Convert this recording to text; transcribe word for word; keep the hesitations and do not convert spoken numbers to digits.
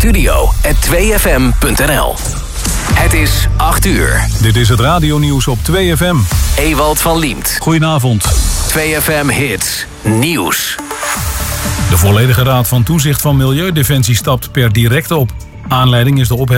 studio at twee f m punt n l. Het is acht uur. Dit is het radionieuws op twee F M. Ewald van Liemt. Goedenavond. twee F M Hits. Nieuws. De volledige Raad van Toezicht van Milieudefensie stapt per direct op. Aanleiding is de opheffing